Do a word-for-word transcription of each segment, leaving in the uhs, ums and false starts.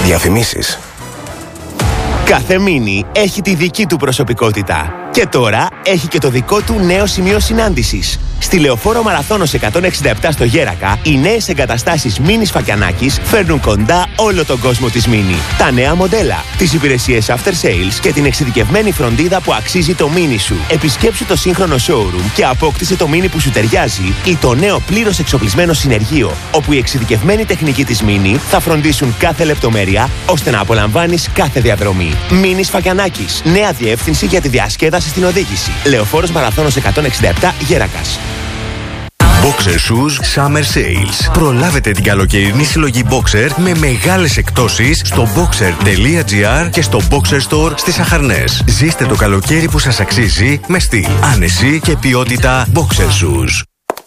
Διαφημίσεις. Κάθε μίνι έχει τη δική του προσωπικότητα. Και τώρα έχει και το δικό του νέο σημείο συνάντησης. Στη Λεωφόρο Μαραθώνος εκατόν εξήντα επτά στο Γέρακα, οι νέες εγκαταστάσεις Μίνι Φακιανάκης φέρνουν κοντά όλο τον κόσμο της Μίνι. Τα νέα μοντέλα, τις υπηρεσίες after sales και την εξειδικευμένη φροντίδα που αξίζει το Μίνι σου. Επισκέψου το σύγχρονο showroom και απόκτησε το Μίνι που σου ταιριάζει ή το νέο πλήρως εξοπλισμένο συνεργείο, όπου οι εξειδικευμένοι τεχνικοί της Μίνι θα φροντίσουν κάθε λεπτομέρεια ώστε να απολαμβάνεις κάθε διαδρομή. Μίνι Φακιανάκης. Νέα διεύθυνση για τη διασκέδαση στην οδήγηση. Λεωφόρος Μαραθώνος εκατόν εξήντα επτά Γέρακας. Boxer Shoes Summer Sales. Προλάβετε την καλοκαιρινή συλλογή Boxer με μεγάλες εκπτώσεις στο boxer.gr και στο Boxer Store στις Αχαρνές. Ζήστε το καλοκαίρι που σας αξίζει με στυλ, άνεση και ποιότητα Boxer Shoes.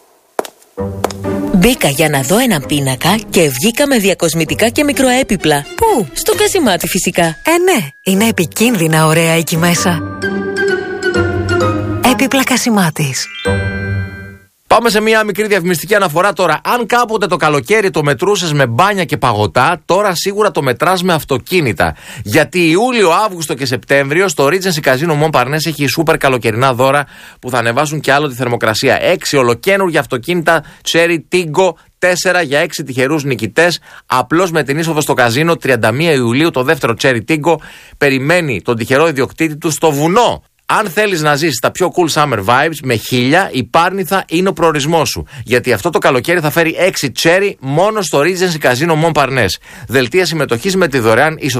Μπήκα για να δω έναν πίνακα και βγήκα με διακοσμητικά και μικροέπιπλα. Πού? Στο Κασιμάτι φυσικά. Ε, ναι, είναι επικίνδυνα ωραία εκεί μέσα. Έπιπλα Κασιμάτης. Πάμε σε μια μικρή διαφημιστική αναφορά τώρα. Αν κάποτε το καλοκαίρι το μετρούσες με μπάνια και παγωτά, τώρα σίγουρα το μετράς με αυτοκίνητα. Γιατί Ιούλιο, Αύγουστο και Σεπτέμβριο στο Regency Casino Montparnasse έχει σούπερ καλοκαιρινά δώρα που θα ανεβάσουν και άλλο τη θερμοκρασία. Έξι ολοκαίνουργια αυτοκίνητα Cherry Tiggo, τέσσερα για έξι τυχερούς νικητές. Απλώς με την είσοδο στο καζίνο τριάντα μία Ιουλίου το δεύτερο Cherry Tiggo περιμένει τον τυχερό ιδιοκτήτη του στο βουνό. Αν θέλεις να ζήσεις τα πιο cool summer vibes, με χίλια η Πάρνηθα είναι ο προορισμός σου. Γιατί αυτό το καλοκαίρι θα φέρει έξι Cherry μόνο στο Regency Casino Montparnasse. Δελτία συμμετοχής με τη δωρεάν είσοδο